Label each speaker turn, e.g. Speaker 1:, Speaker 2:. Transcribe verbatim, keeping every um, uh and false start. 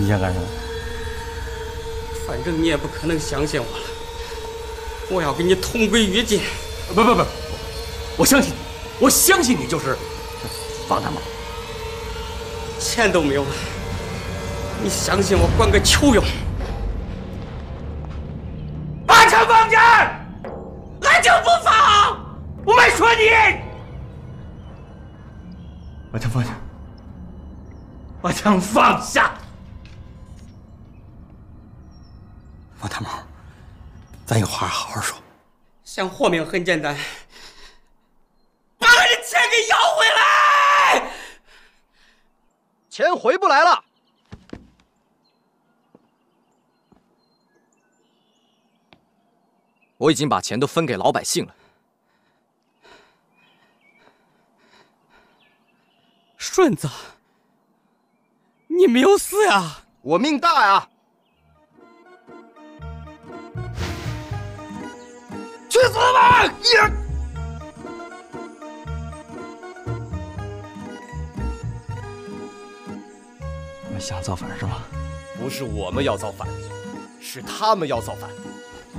Speaker 1: 你想干什么？
Speaker 2: 反正你也不可能相信我了，我要给你同归于尽。
Speaker 3: 不不不，我相信你，我相信你就是方大毛。
Speaker 2: 钱都没有了，你相信我管个球用！
Speaker 3: 把枪放下！俺就不放！我没说你！把枪放下！把枪放下！
Speaker 1: 王大毛，咱有话好好说。
Speaker 2: 想活命很简单，把俺的钱给要回来！
Speaker 4: 钱回不来了。我已经把钱都分给老百姓了。
Speaker 2: 顺子，你没有死呀？
Speaker 4: 我命大呀！
Speaker 3: 去死吧！你！
Speaker 1: 你们想造反是吧？
Speaker 4: 不是我们要造反，是他们要造反。